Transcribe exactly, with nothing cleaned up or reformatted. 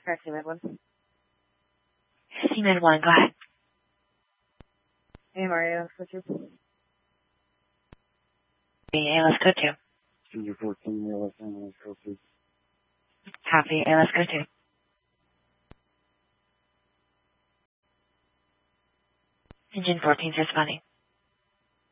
Correct, C-Med one. C-Med one, go ahead. Hey, Mario, go two. Hey, let's go two. Ginger fourteen, A L S N, let's go two. Copy, hey, let's go two. Engine fourteen's responding.